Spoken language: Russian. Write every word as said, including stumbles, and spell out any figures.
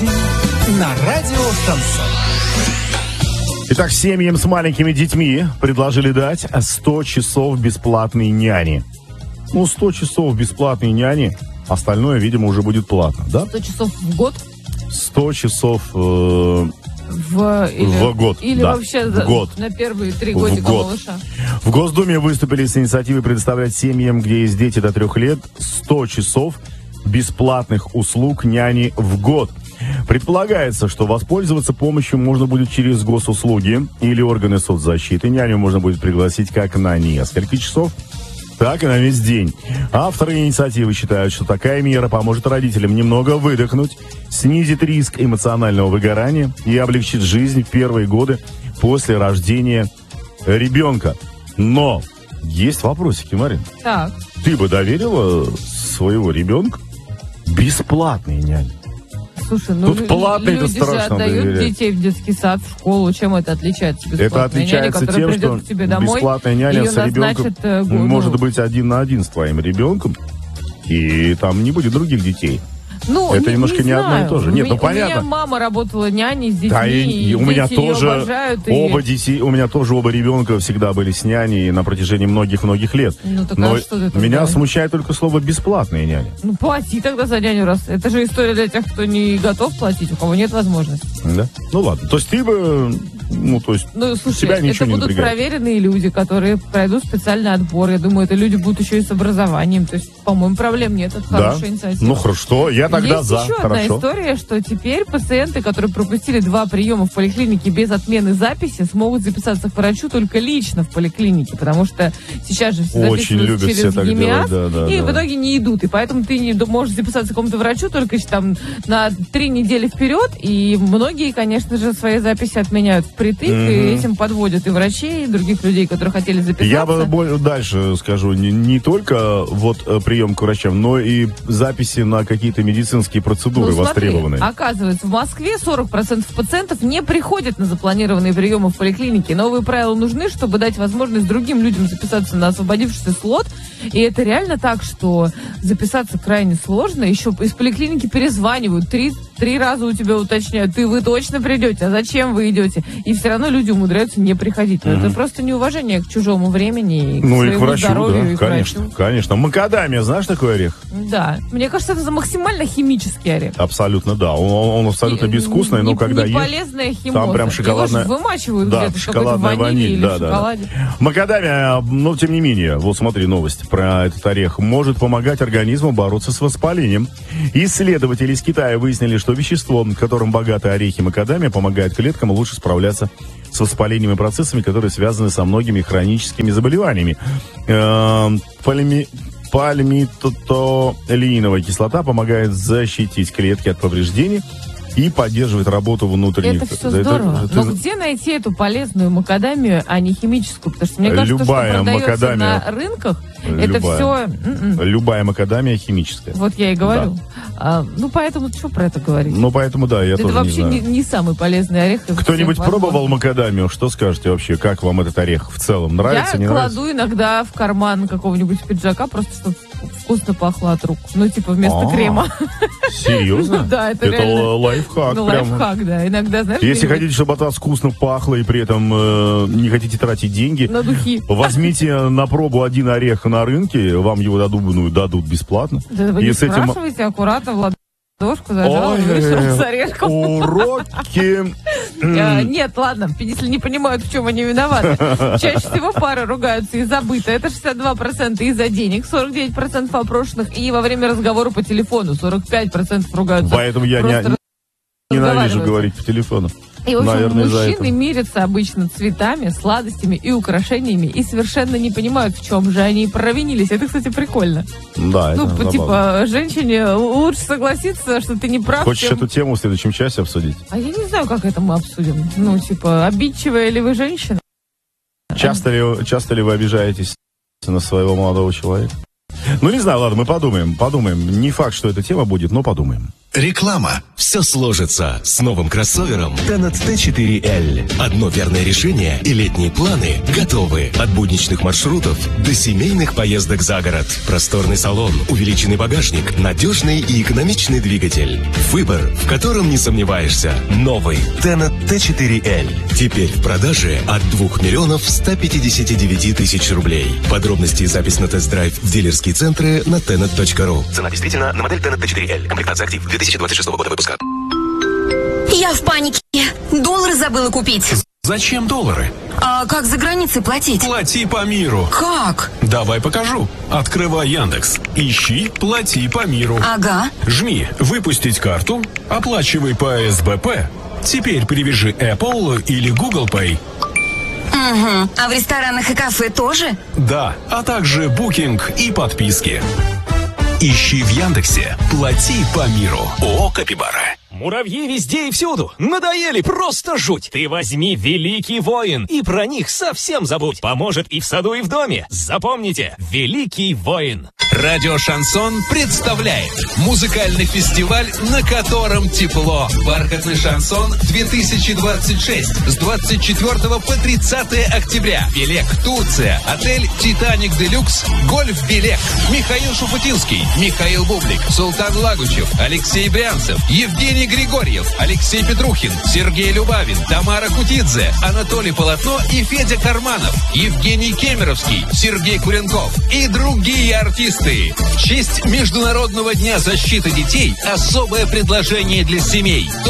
Дети на радио Шансон. Итак, семьям с маленькими детьми предложили дать сто часов бесплатной няни. Ну, сто часов бесплатной няни, остальное, видимо, уже будет платно, да? сто часов в год? сто часов э, в, или, в год. Или да, вообще в год. на первые три годика малыша. В Госдуме выступили с инициативой предоставлять семьям, где есть дети до трех лет, сто часов бесплатных услуг няни в год. Предполагается, что воспользоваться помощью можно будет через госуслуги или органы соцзащиты. Няню можно будет пригласить как на несколько часов, так и на весь день. Авторы инициативы считают, что такая мера поможет родителям немного выдохнуть, снизит риск эмоционального выгорания и облегчит жизнь в первые годы после рождения ребенка. Но есть вопросики, Марин. Так. Ты бы доверила своего ребенка бесплатной няне? Слушай, ну Тут платно, люди это страшно же отдают доверять. детей в детский сад, в школу. Чем это отличается? Это отличается няня, тем, что к тебе домой, бесплатная няня с ребенком назначит, э, может ну, быть один на один с твоим ребенком, и там не будет других детей. Ну, это не, немножко не, не знаю. одно и то же. Нет, у ну меня, понятно. У меня мама работала няней с детьми, Да, и, и и у меня дети тоже ее обожают. оба И... детей, у меня тоже оба ребенка всегда были с няней на протяжении многих-многих лет. Ну, так Но а что ты меня тогда? смущает только слово «бесплатные няни». Ну, плати тогда за няню раз. Это же история для тех, кто не готов платить, у кого нет возможности. Да? Ну ладно. То есть ты бы, ну, то есть Ну, слушай, тебя это ничего не будут напрягает. проверенные люди, которые пройдут специальный отбор. Я думаю, это люди будут еще и с образованием. То есть, по-моему, проблем нет. Это Да? хорошая инициатива. Ну хорошо, я тогда Есть за. еще Хорошо. одна история, что теперь пациенты, которые пропустили два приема в поликлинике без отмены записи, смогут записаться к врачу только лично в поликлинике, потому что сейчас же все Очень записывают любят через все так ЕМИАС, делать, да, да, и да. в итоге не идут. И поэтому ты не можешь записаться к какому-то врачу только там на три недели вперед, и многие, конечно же, свои записи отменяют впритык, Мгм. и этим подводят и врачей, и других людей, которые хотели записаться. Я бы более дальше скажу, не, не только вот э, прием к врачам, но и записи на какие-то медицинские процедуры Ну, смотри, востребованные. оказывается, в Москве сорок процентов пациентов не приходят на запланированные приемы в поликлинике. Новые правила нужны, чтобы дать возможность другим людям записаться на освободившийся слот. И это реально так, что записаться крайне сложно. Еще из поликлиники перезванивают. Три, три раза у тебя уточняют. Ты, вы точно придете? А зачем вы идете? И все равно люди умудряются не приходить. Но Мгм. это просто неуважение к чужому времени, и к Ну и к своему врачу, здоровью, да, и к конечно, врачу. конечно. Макадамия, знаешь такой орех? Да. Мне кажется, это за максимально химический орех. Абсолютно, да. Он, он абсолютно И- безвкусный, но не- когда не ешь, полезная химоза. там прям шоколадная... Его же вымачивают Да, где-то в какой-то шоколадная ванили ваниль, или да, в да, шоколаде. да. Макадамия, но тем не менее, вот смотри новость про этот орех, может помогать организму бороться с воспалением. Исследователи из Китая выяснили, что вещество, которым богаты орехи макадамия, помогает клеткам лучше справляться с воспалением и процессами, которые связаны со многими хроническими заболеваниями. Эм, полими- Пальмитотолииновая кислота помогает защитить клетки от повреждений и поддерживает работу внутренних... Это все здорово. это- Но где найти эту полезную макадамию, а не химическую? Потому что мне кажется, Любая то, что продается макадамия. на рынках, Любая. это все... Любая макадамия химическая. Вот я и говорю. А, ну, поэтому что про это говорить? Ну, поэтому, да, я это тоже вообще не не, знаю. не самый полезный орех. из Кто-нибудь всех пробовал возможных. макадамию? Что скажете вообще? Как вам этот орех в целом? Нравится, Я не кладу нравится? иногда в карман какого-нибудь пиджака, просто чтобы вкусно пахло от рук. Ну, типа вместо А, крема. Серьезно? Да, это Это реально. лайфхак Ну, прям. лайфхак, да. Иногда, знаешь, Если где-нибудь хотите, чтобы от вас вкусно пахло и при этом э, не хотите тратить деньги, на духи. возьмите на пробу один орех на рынке, вам его дадут, ну, дадут бесплатно. Да вы И не с этим- спрашивайте, аккуратно в ладошку зажал и Ой, вышел с орешком. Уроки. А, Нет, ладно, если не понимают, в чем они виноваты. Чаще всего пары ругаются из-за быта. Это шестьдесят два процента из-за денег, сорок девять процентов опрошенных. И во время разговора по телефону сорок пять процентов ругаются. Поэтому я Просто не, ненавижу разговаривают. говорить по телефону. И, в общем, Наверное, из-за мужчины этого. мирятся обычно цветами, сладостями и украшениями и совершенно не понимают, в чем же они провинились. Это, кстати, прикольно. Да, это Ну, забавно. типа, женщине лучше согласиться, что ты не прав. Хочешь чем- эту тему в следующем часе обсудить? А я не знаю, как это мы обсудим. Ну, типа, обидчивая ли вы женщина? Часто ли, часто ли вы обижаетесь на своего молодого человека? Ну, не знаю, ладно, мы подумаем, подумаем. Не факт, что эта тема будет, но подумаем. Реклама. Все сложится с новым кроссовером Tenet ти четыре эл. Одно верное решение и летние планы готовы. От будничных маршрутов до семейных поездок за город. Просторный салон, увеличенный багажник, надежный и экономичный двигатель. Выбор, в котором не сомневаешься. Новый Tenet ти четыре эл. Теперь в продаже от двух миллионов ста пятидесяти девяти тысяч рублей. Подробности и запись на тест-драйв в дилерские центры на tenet точка ру. Цена действительно на модель Tenet ти четыре эл. Комплектация актив две тысячи двадцать шестого года выпуска. Я в панике. Доллары забыла купить. Зачем доллары? А как за границей платить? Плати по миру. Как? Давай покажу. Открывай Яндекс. Ищи «Плати по миру». Ага. Жми «Выпустить карту», оплачивай по эс бэ пэ. Теперь привяжи Apple или Google Pay. Угу. А в ресторанах и кафе тоже? Да, а также букинг и подписки. Ищи в Яндексе «Плати по миру». ООО «Капибара». Муравьи везде и всюду. Надоели, просто жуть. Ты возьми «Великий воин» и про них совсем забудь. Поможет и в саду, и в доме. Запомните, «Великий воин». Радио «Шансон» представляет музыкальный фестиваль, на котором тепло. «Бархатный шансон две тысячи двадцать шесть» с двадцать четвёртого по тридцатое октября. Белек, Турция, отель «Титаник Делюкс», гольф «Белек». Михаил Шуфутинский, Михаил Бублик, Султан Лагучев, Алексей Брянцев, Евгений Григорьев, Алексей Петрухин, Сергей Любавин, Тамара Кутидзе, Анатолий Полотно и Федя Карманов, Евгений Кемеровский, Сергей Куренков и другие артисты. В честь Международного дня защиты детей особое предложение для семей.